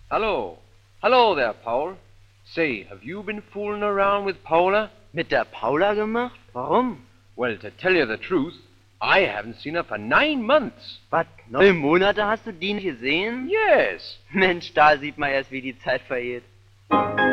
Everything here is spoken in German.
Hello. Hello there, Paul. Say, have you been fooling around with Paula? Mit der Paula gemacht? Warum? Well, to tell you the truth, I haven't seen her for 9 months. Was? 9 Monate hast du die nicht gesehen? Yes. Mensch, da sieht man erst, wie die Zeit vergeht.